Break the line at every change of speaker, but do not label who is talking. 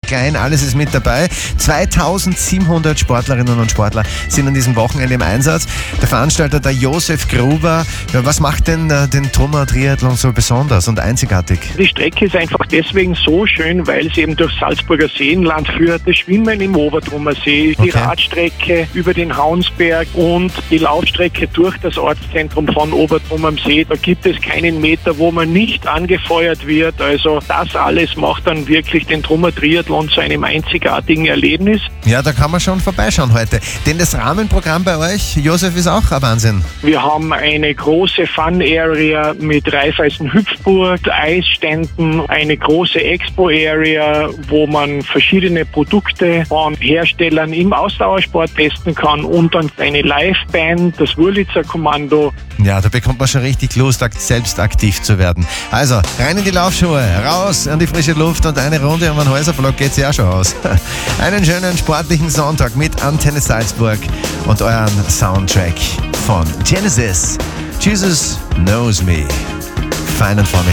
klein, alles ist mit dabei. 2700 Sportlerinnen und Sportler sind an diesem Wochenende im Einsatz. Der Veranstalter, der Josef Gruber, ja, was macht denn den Trummer Triathlon so besonders und einzigartig?
Die Strecke ist einfach deswegen so schön, weil sie eben durch Salzburger Seenland führt. Das Schwimmen im Obertrummer See, die Radstrecke über den Haunsberg und die Laufstrecke durch das Ortszentrum von Obertrum am See. Da gibt es keinen Meter, wo man nicht angefeuert wird. Also das alles macht dann wirklich den Trummer Triathlon zu einem einzigartigen Erlebnis.
Ja, da kann man schon vorbeischauen heute. Denn das Rahmenprogramm bei euch, Josef, ist auch ein Wahnsinn.
Wir haben eine große Fun-Area mit Raiffeisen-Hüpfburg, Eisständen, eine große Expo-Area, wo man verschiedene Produkte von Herstellern im Ausdauersport testen kann und dann eine Live-Band, das Wurlitzer Kommando.
Ja, da bekommt man schon richtig Lust, selbst aktiv zu werden. Also, rein in die Laufschuhe, raus an die frische Luft und eine Runde um den Häuserblock geht's ja schon aus. Einen schönen sportlichen Sonntag mit Antenne Salzburg und euren Soundtrack von Genesis. Jesus Knows Me. Fein und vorne.